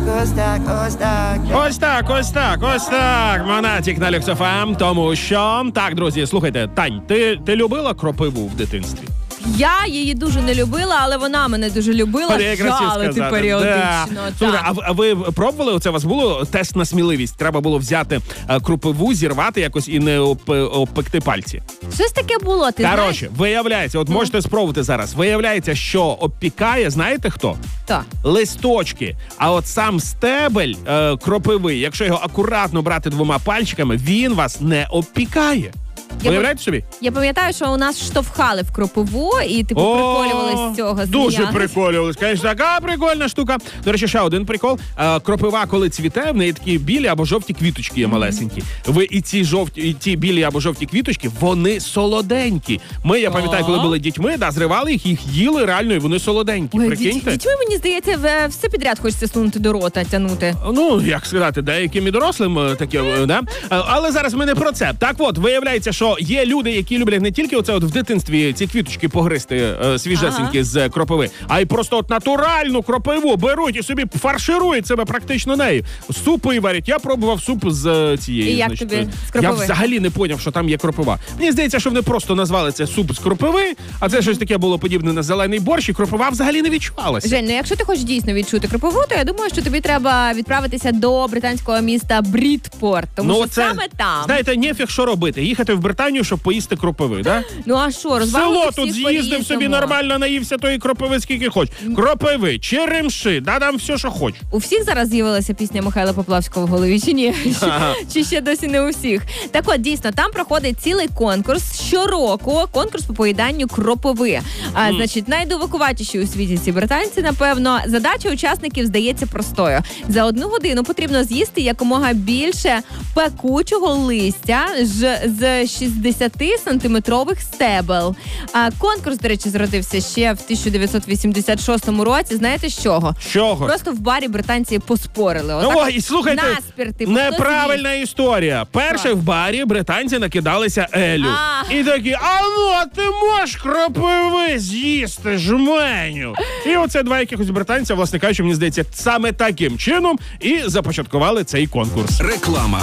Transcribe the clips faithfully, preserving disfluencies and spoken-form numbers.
ось так, ось так. Ось так, ось так, ось так. Монатік на Люкс еф ем, тому що... Так, друзі, слухайте, Тань, ти, ти любила кропиву в дитинстві? Я її дуже не любила, але вона мене дуже любила жалити періодично. Да. Слухай, а, а ви пробували, оце у вас було тест на сміливість? Треба було взяти а, кропиву, зірвати якось і не оп, опекти пальці. Щось таке було, ти Короче, знаєш? виявляється, от можете спробувати зараз, виявляється, що обпікає, знаєте хто? Так. Листочки. А от сам стебель е, кропиви, якщо його акуратно брати двома пальчиками, він вас не обпікає. Я Уявляєте собі? Я пам'ятаю, що у нас штовхали в кропиву і типу приколювались з цього. Дуже приколювались. Звісно, така прикольна штука. До речі, ще один прикол. А, кропива, коли цвіте, в неї такі білі або жовті квіточки є малесенькі. Ви і ці жовті, і ті білі або жовті квіточки, вони солоденькі. Ми, я пам'ятаю, коли були дітьми, да, зривали їх, їх їли реально, і вони солоденькі. Ой, прикиньте? Дітьми, мені здається, все підряд хочеться сунути до рота, тягнути. Ну, як сказати, деяким і дорослим таке, да? Але зараз ми не про це. Так от, виявляється, що є люди, які люблять не тільки оце от в дитинстві ці квіточки погризти е, свіжесенькі ага. з кропиви, а й просто от натуральну кропиву беруть і собі фарширують себе практично нею. Супи варять. Я пробував суп з цієї. І як значить, тобі з кропиви? Я взагалі не поняв, що там є кропива. Мені здається, що вони просто назвали це суп з кропиви, а це щось таке було подібне на зелений борщ, і кропива взагалі не відчувалася. Жень, ну якщо ти хочеш дійсно відчути кропиву, то я думаю, що тобі треба відправитися до британського міста Брідпорт, тому ну, що це, саме там. Знаєте, нефіг що робити. Їхати в Британію, щоб поїсти кропиви, да? Ну а що, розвалити село всіх тут з'їздив по-різному. собі нормально, наївся тої кропиви скільки хоч. Кропиви, черемши, да там все, що хоч. У всіх зараз з'явилася пісня Михайла Поплавського в голові, чи ні? Ага. Чи ще досі не у всіх? Так от, дійсно, там проходить цілий конкурс. Щороку конкурс по поїданню кропиви. А, mm. Значить, найдовикуватіші у світі ці британці, напевно. Задача учасників здається простою. За одну годину потрібно з'їсти якомога більше пекучого листя з, з шістдесятисантиметрових стебел. А конкурс, до речі, зародився ще в тисяча дев'ятсот вісімдесят шостому році. Знаєте з чого? З чого? Просто в барі британці поспорили. Отак, ой, слухайте, наспір, типу, неправильна історія. Перше в барі британці накидалися Елю. А. І такі, а ну, а ти можеш кропиви з'їсти, жменю? І оце два якихось британця, власне кажучи, мені здається, саме таким чином і започаткували цей конкурс. Реклама.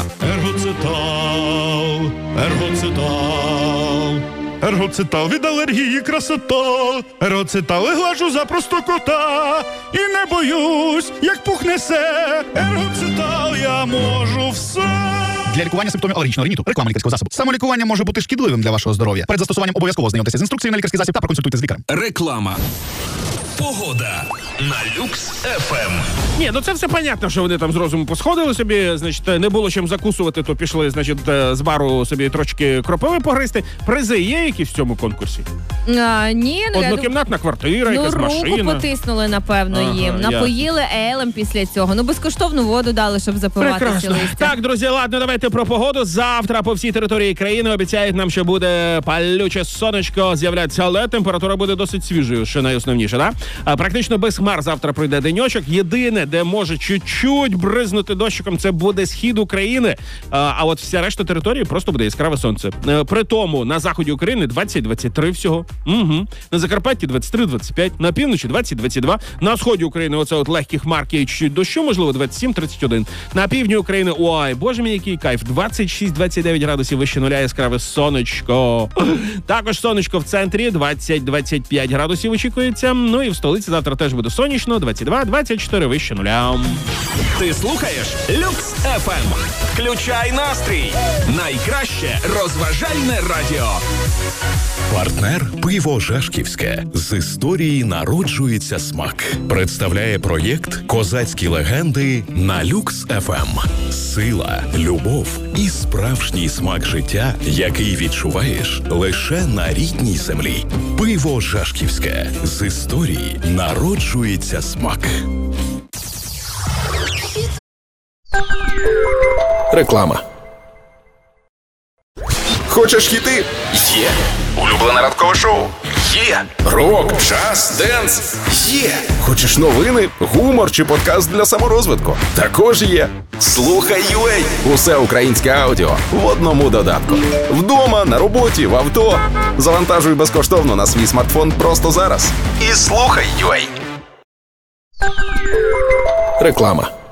Ергоцитал, ергоцитал, ергоцитал від алергії красота, ергоцитал і глажу за простокота, і не боюсь, як пух несе, ергоцитал я можу все. Для лікування симптомів алергічного риніту реклама лікарського засобу. Самолікування може бути шкідливим для вашого здоров'я. Перед застосуванням обов'язково знайомтеся з інструкцією на лікарський засіб та проконсультуйте з лікарем. Реклама. Погода на Люкс еф ем. Ні, ну це все понятно, що вони там з розуму посходили собі, значить, не було чим закусувати, то пішли, значить, з бару собі трошки кропиви погризти. Призи є якісь в цьому конкурсі? А, ні, ну, однокімнатна квартира, ну, якась машина. Ну, руку потиснули, напевно, ага, їм. Напоїли елем після цього. Ну, безкоштовну воду дали, щоб запивати ці листя. Так, друзі, ладно, давайте про погоду. Завтра по всій території країни обіцяють нам, що буде палюче сонечко з'являтися, але температура буде досить свіжою, що найосновніше, да? А, практично без хмар завтра пройде деньочок. Єдине, де може чуть-чуть бризнути дощиком, це буде схід України. А, а от вся решта території просто буде яскраве сонце. А, при тому на заході України двадцять-двадцять три всього. Угу. На Закарпатті двадцять три двадцять п'ять, на півночі двадцять двадцять два, на сході України оце от легкі хмарки і чуть-чуть дощу, можливо, двадцять сім тридцять один. На півдні України, ой, боже мій, який кайф, двадцять шість двадцять дев'ять градусів вище нуля, яскраве сонечко. Також сонечко в центрі, двадцять двадцять п'ять градусів очікується. Ну і в столиці завтра теж буде сонячно, двадцять два двадцять чотири вище нуля. Ти слухаєш Люкс еф ем. Включай настрій. Найкраще розважальне радіо. Партнер «Пиво Жашківське». З історії народжується смак. Представляє проєкт «Козацькі легенди» на Люкс еф ем. Сила, любов і справжній смак життя, який відчуваєш лише на рідній землі. «Пиво Жашківське». З історії народжується смак. Реклама. Хочеш хіти? Є. Улюблене ранкове шоу? Є. Рок, джаз, денс? Є. Хочеш новини, гумор чи подкаст для саморозвитку? Також є. Слухай ю ей. Усе українське аудіо в одному додатку. Вдома, на роботі, в авто. Завантажуй безкоштовно на свій смартфон просто зараз. І слухай ю ей. Реклама.